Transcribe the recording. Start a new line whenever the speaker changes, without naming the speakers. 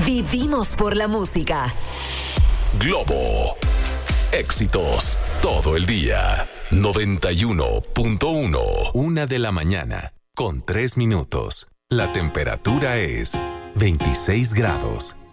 Vivimos por la música.
Globo. Éxitos todo el día. 91.1. 1:00 a.m, con 3 minutos. La temperatura es 26 grados.